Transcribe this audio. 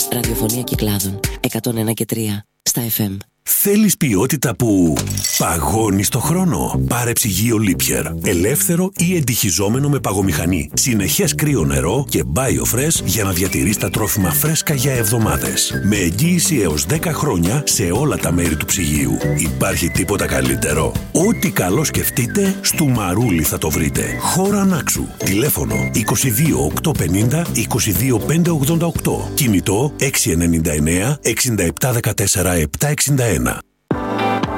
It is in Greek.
Ραδιοφωνία Κυκλάδων 101 και 3 στα FM. Θέλεις ποιότητα που παγώνει στο χρόνο? Πάρε ψυγείο Liebherr. Ελεύθερο ή εντυχιζόμενο με παγομηχανή. Συνεχές κρύο νερό και BioFresh για να διατηρείς τα τρόφιμα φρέσκα για εβδομάδες. Με εγγύηση έως 10 χρόνια σε όλα τα μέρη του ψυγείου. Υπάρχει τίποτα καλύτερο? Ό,τι καλό σκεφτείτε, στο Μαρούλι θα το βρείτε. Χώρα Ανάξου. Τηλέφωνο 22 850 22 588. Κινητό 699 67 14 761.